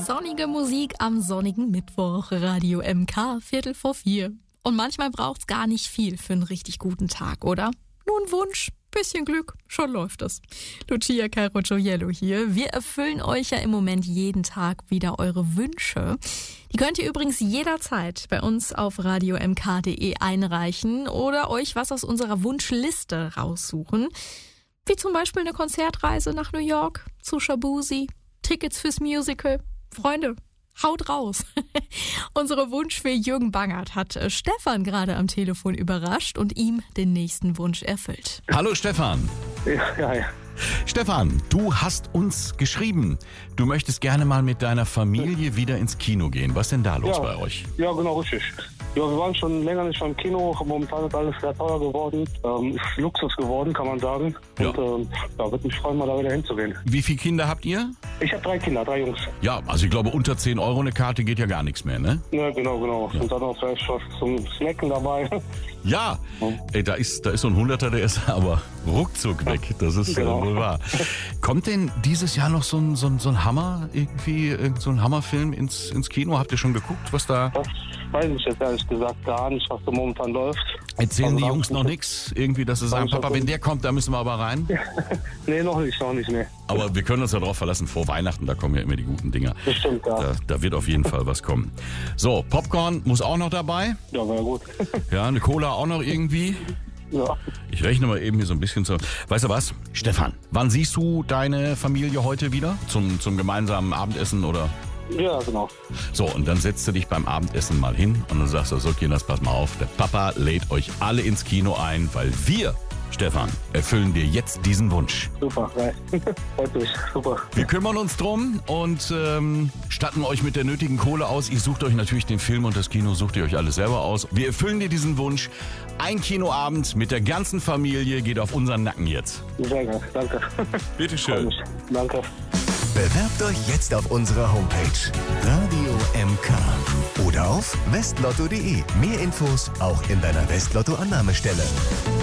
Sonnige Musik am sonnigen Mittwoch. Radio MK, 3:45. Und manchmal braucht's gar nicht viel für einen richtig guten Tag, oder? Nur ein Wunsch, bisschen Glück, schon läuft es. Lucia Carocciollo hier. Wir erfüllen euch ja im Moment jeden Tag wieder eure Wünsche. Die könnt ihr übrigens jederzeit bei uns auf radiomk.de einreichen oder euch was aus unserer Wunschliste raussuchen. Wie zum Beispiel eine Konzertreise nach New York, zu Shabuzi, Tickets fürs Musical. Freunde, haut raus. Unsere Wunschfee Jürgen Bangert hat Stefan gerade am Telefon überrascht und ihm den nächsten Wunsch erfüllt. Hallo Stefan. Ja. Stefan, du hast uns geschrieben, du möchtest gerne mal mit deiner Familie wieder ins Kino gehen. Was ist denn da los bei euch? Ja, genau, richtig. Ja, wir waren schon länger nicht beim Kino. Momentan ist alles sehr teuer geworden. Ist Luxus geworden, kann man sagen. Ja. Und da würde mich freuen, mal da wieder hinzugehen. Wie viele Kinder habt ihr? Ich habe 3 Kinder, 3 Jungs. Ja, also ich glaube, unter 10 Euro eine Karte geht ja gar nichts mehr, ne? Ja, genau. Ja. Und dann auch vielleicht was zum Snacken dabei. Ja, ey, da ist so ein Hunderter, der ist aber ruckzuck weg. Das ist Genau. wohl wahr. Kommt denn dieses Jahr noch so ein Hammer, so ein Hammerfilm ins Kino? Habt ihr schon geguckt, was da... Das weiß ich jetzt ehrlich gesagt gar nicht, was da momentan läuft. Erzählen die Also, Jungs noch nichts? Irgendwie, dass sie sagen, ich hab Papa, wenn der kommt, da müssen wir aber rein. Nee, noch nicht, nee. Aber wir können uns ja darauf verlassen, vor Weihnachten, da kommen ja immer die guten Dinger. Bestimmt, ja. Da wird auf jeden Fall was kommen. So, Popcorn muss auch noch dabei. Ja, war ja gut. Ja, eine Cola auch noch irgendwie. Ja. Ich rechne mal eben hier so ein bisschen zu. Weißt du was? Stefan, wann siehst du deine Familie heute wieder? Zum gemeinsamen Abendessen oder? Ja, genau. So, und dann setzt du dich beim Abendessen mal hin und dann sagst du, so Kinders, pass mal auf, der Papa lädt euch alle ins Kino ein, weil wir, Stefan, erfüllen dir jetzt diesen Wunsch. Super, geil. Freut mich, super. Wir kümmern uns drum und statten euch mit der nötigen Kohle aus. Ihr sucht euch natürlich den Film und das Kino, sucht ihr euch alles selber aus. Wir erfüllen dir diesen Wunsch. Ein Kinoabend mit der ganzen Familie geht auf unseren Nacken jetzt. Sehr geil, danke. Bitteschön. Freut mich. Danke. Bewerbt euch jetzt auf unserer Homepage Radio MK oder auf westlotto.de. Mehr Infos auch in deiner Westlotto-Annahmestelle.